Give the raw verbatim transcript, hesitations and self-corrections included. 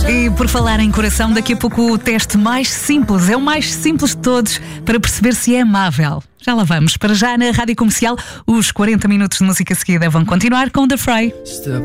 E por falar em coração, daqui a pouco o teste mais simples, é o mais simples de todos para perceber se é amável. Já lá vamos. Para já na Rádio Comercial, os quarenta minutos de música seguida vão continuar com The Fray. Step